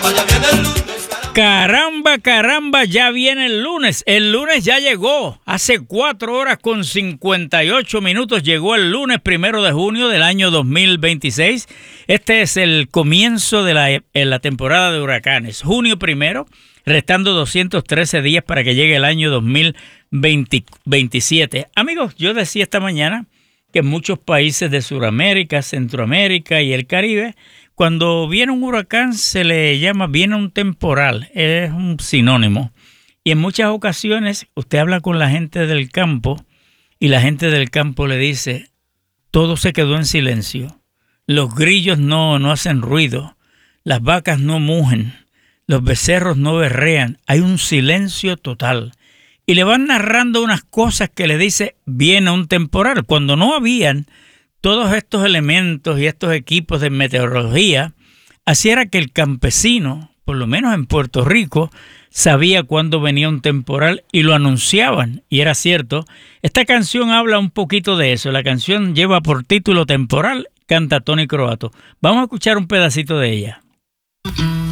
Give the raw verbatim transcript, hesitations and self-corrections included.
Caramba, caramba, ya viene el lunes. El lunes ya llegó. Hace cuatro horas con cincuenta y ocho minutos llegó el lunes primero de junio del año dos mil veintiséis. Este es el comienzo de la, en la temporada de huracanes. Junio primero, restando doscientos trece días para que llegue el año dos mil veintisiete. Amigos, yo decía esta mañana que en muchos países de Sudamérica, Centroamérica y el Caribe, cuando viene un huracán se le llama, viene un temporal, es un sinónimo. Y en muchas ocasiones usted habla con la gente del campo y la gente del campo le dice, todo se quedó en silencio. Los grillos no, no hacen ruido, las vacas no mugen, los becerros no berrean, hay un silencio total. Y le van narrando unas cosas que le dice, viene un temporal, cuando no habían todos estos elementos y estos equipos de meteorología. Así era que el campesino, por lo menos en Puerto Rico, sabía cuándo venía un temporal y lo anunciaban, y era cierto. Esta canción habla un poquito de eso. La canción lleva por título Temporal, canta Tony Croato. Vamos a escuchar un pedacito de ella.